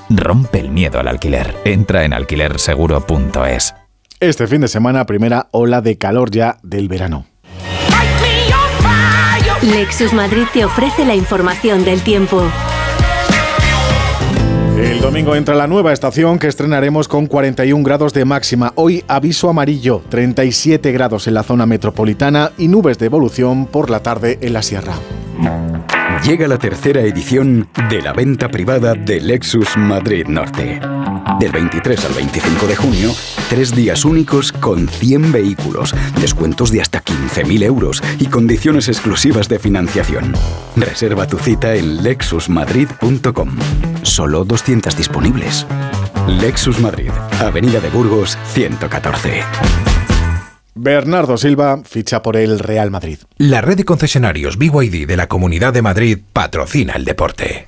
Rompe el miedo al alquiler. Entra en alquilerseguro.es. Este fin de semana, primera ola de calor ya del verano. Lexus Madrid te ofrece la información del tiempo. El domingo entra la nueva estación que estrenaremos con 41 grados de máxima. Hoy aviso amarillo, 37 grados en la zona metropolitana y nubes de evolución por la tarde en la sierra. Llega la tercera edición de la venta privada de Lexus Madrid Norte. Del 23 al 25 de junio, 3 días únicos con 100 vehículos, descuentos de hasta 15.000 euros y condiciones exclusivas de financiación. Reserva tu cita en lexusmadrid.com. Solo 200 disponibles. Lexus Madrid, Avenida de Burgos, 114. Bernardo Silva ficha por el Real Madrid. La red de concesionarios BYD de la Comunidad de Madrid patrocina el deporte.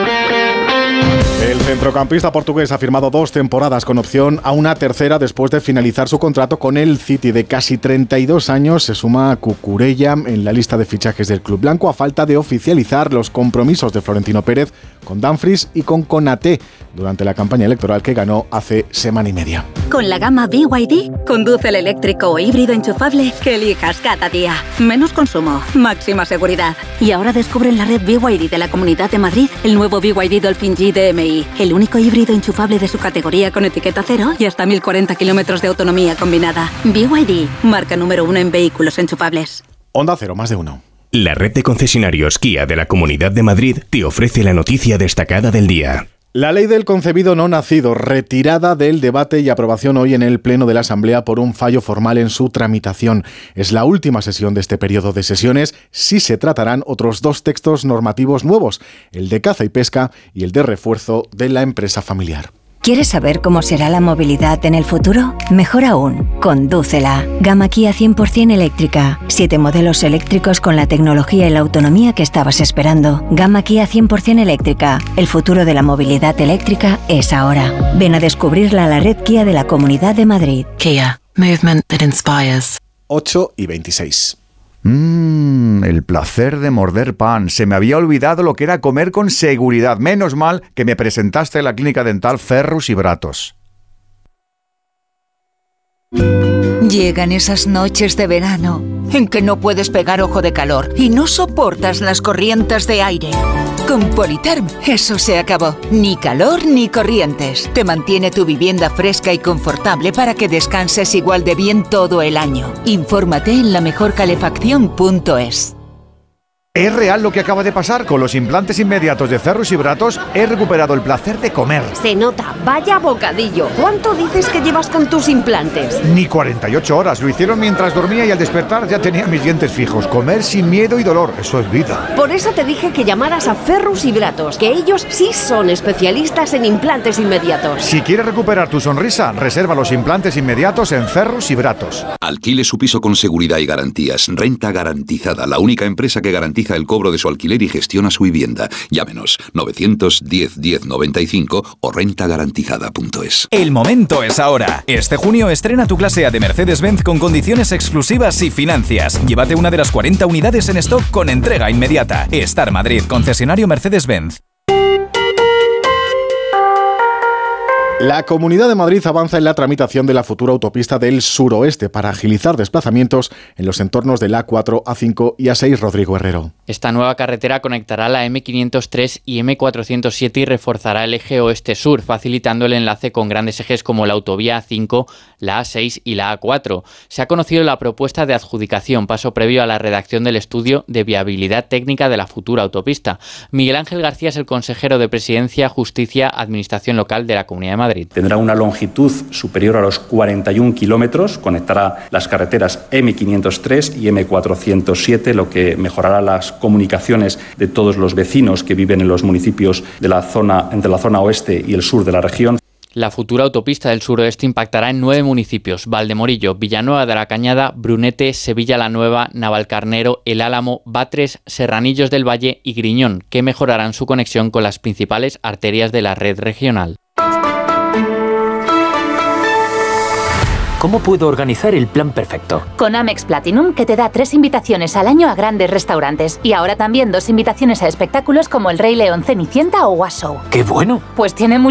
El centrocampista portugués ha firmado 2 temporadas con opción a una tercera después de finalizar su contrato con el City de casi 32 años. Se suma Cucurella en la lista de fichajes del club blanco a falta de oficializar los compromisos de Florentino Pérez con Dumfries y con Konaté durante la campaña electoral que ganó hace semana y media. Con la gama BYD, conduce el eléctrico o híbrido enchufable que elijas cada día. Menos consumo, máxima seguridad. Y ahora descubre en la red BYD de la Comunidad de Madrid el nuevo BYD Dolphin G DMI, el único híbrido enchufable de su categoría con etiqueta cero y hasta 1040 kilómetros de autonomía combinada. BYD, marca número 1 en vehículos enchufables. Onda Cero, más de uno. La red de concesionarios Kia de la Comunidad de Madrid te ofrece la noticia destacada del día. La ley del concebido no nacido, retirada del debate y aprobación hoy en el Pleno de la Asamblea por un fallo formal en su tramitación. Es la última sesión de este periodo de sesiones. Sí se tratarán otros 2 textos normativos nuevos, el de caza y pesca y el de refuerzo de la empresa familiar. ¿Quieres saber cómo será la movilidad en el futuro? Mejor aún, condúcela. Gama Kia 100% eléctrica. 7 modelos eléctricos con la tecnología y la autonomía que estabas esperando. Gama Kia 100% eléctrica. El futuro de la movilidad eléctrica es ahora. Ven a descubrirla a la red Kia de la Comunidad de Madrid. Kia. Movement that inspires. 8:26. El placer de morder pan. Se me había olvidado lo que era comer con seguridad. Menos mal que me presentaste en la clínica dental Ferrus y Bratos. Llegan esas noches de verano en que no puedes pegar ojo de calor y no soportas las corrientes de aire. Con Politerm eso se acabó. Ni calor ni corrientes. Te mantiene tu vivienda fresca y confortable para que descanses igual de bien todo el año. Infórmate en lamejorcalefaccion.es. Es real lo que acaba de pasar. Con los implantes inmediatos de Ferrus y Bratos he recuperado el placer de comer. Se nota, vaya bocadillo. ¿Cuánto dices que llevas con tus implantes? Ni 48 horas. Lo hicieron mientras dormía y al despertar ya tenía mis dientes fijos. Comer sin miedo y dolor, eso es vida. Por eso te dije que llamaras a Ferrus y Bratos, que ellos sí son especialistas en implantes inmediatos. Si quieres recuperar tu sonrisa, reserva los implantes inmediatos en Ferrus y Bratos. Alquile su piso con seguridad y garantías. Renta Garantizada, la única empresa que garantiza el cobro de su alquiler y gestiona su vivienda. Llámenos 910 10 95 o rentagarantizada.es. El momento es ahora. Este junio estrena tu clase A de Mercedes-Benz con condiciones exclusivas y financias. Llévate una de las 40 unidades en stock con entrega inmediata. Star Madrid, concesionario Mercedes-Benz. La Comunidad de Madrid avanza en la tramitación de la futura autopista del suroeste para agilizar desplazamientos en los entornos del A4, A5 y A6 Rodrigo Herrero. Esta nueva carretera conectará la M503 y M407 y reforzará el eje oeste-sur, facilitando el enlace con grandes ejes como la autovía A5, la A6 y la A4. Se ha conocido la propuesta de adjudicación, paso previo a la redacción del estudio de viabilidad técnica de la futura autopista. Miguel Ángel García es el consejero de Presidencia, Justicia, Administración Local de la Comunidad de Madrid. Tendrá una longitud superior a los 41 kilómetros, conectará las carreteras M503 y M407, lo que mejorará las comunicaciones de todos los vecinos que viven en los municipios de la zona, entre la zona oeste y el sur de la región. La futura autopista del suroeste impactará en 9 municipios: Valdemorillo, Villanueva de la Cañada, Brunete, Sevilla la Nueva, Navalcarnero, El Álamo, Batres, Serranillos del Valle y Griñón, que mejorarán su conexión con las principales arterias de la red regional. ¿Cómo puedo organizar el plan perfecto? Con Amex Platinum, que te da 3 invitaciones al año a grandes restaurantes. Y ahora también 2 invitaciones a espectáculos como El Rey León, Cenicienta o Washoe. ¡Qué bueno! Pues tiene mucho